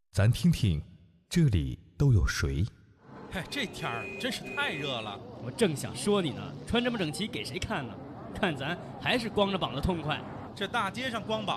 咱听听这里都有谁？ 嗨，这天儿真是太热了。 我正想说你呢，穿这么整齐给谁看呢？看咱还是光着膀子痛快。 这大街上光膀